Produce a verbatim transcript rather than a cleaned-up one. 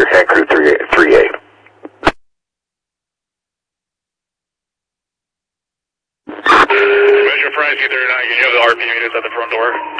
Can Crew three A. Measure Price, two thirty-nine, can you have the R P units at the front door?